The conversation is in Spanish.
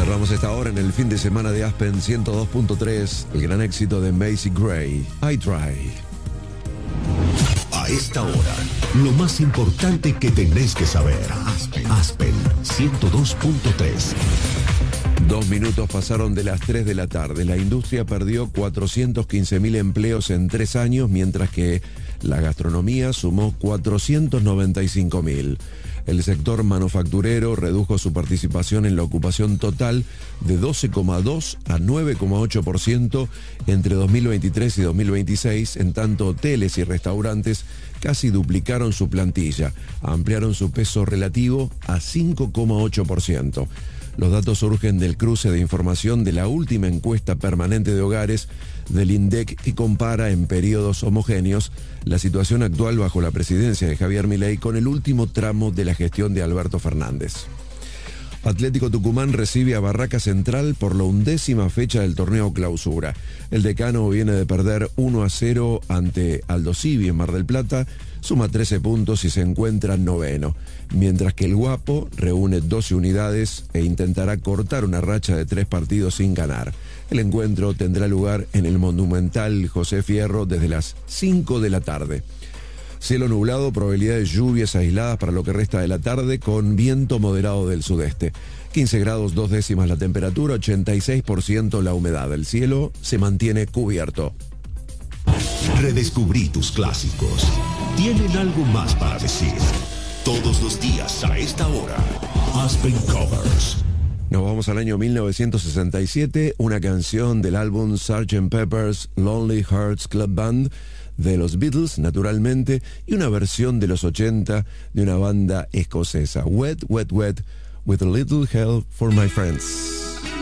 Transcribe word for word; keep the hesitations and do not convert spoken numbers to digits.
Cerramos esta hora en el fin de semana de Aspen ciento dos punto tres, el gran éxito de Macy Gray, I Try. A esta hora, lo más importante que tenés que saber. Aspen, Aspen ciento dos punto tres. Dos minutos pasaron de las tres de la tarde. La industria perdió cuatrocientos quince mil empleos en tres años, mientras que la gastronomía sumó cuatrocientos noventa y cinco mil. El sector manufacturero redujo su participación en la ocupación total de doce coma dos a nueve coma ocho por ciento entre dos mil veintitrés y dos mil veintiséis, en tanto hoteles y restaurantes casi duplicaron su plantilla, ampliaron su peso relativo a cinco coma ocho por ciento. Los datos surgen del cruce de información de la última encuesta permanente de hogares del INDEC, que compara en periodos homogéneos la situación actual bajo la presidencia de Javier Milei con el último tramo de la gestión de Alberto Fernández. Atlético Tucumán recibe a Barraca Central por la undécima fecha del torneo Clausura. El decano viene de perder uno a cero ante Aldo Civi en Mar del Plata, suma trece puntos y se encuentra noveno, mientras que el Guapo reúne doce unidades e intentará cortar una racha de tres partidos sin ganar. El encuentro tendrá lugar en el Monumental José Fierro desde las cinco de la tarde. Cielo nublado, probabilidad de lluvias aisladas para lo que resta de la tarde, con viento moderado del sudeste. quince grados dos décimas la temperatura, ochenta y seis por ciento la humedad. El cielo se mantiene cubierto. Redescubrí tus clásicos. Tienen algo más para decir. Todos los días a esta hora, Aspen Covers. Nos vamos al año mil novecientos sesenta y siete, una canción del álbum sergeant Pepper's Lonely Hearts Club Band de los Beatles, naturalmente, y una versión de los ochenta de una banda escocesa, Wet, Wet, Wet, with a little help for my friends.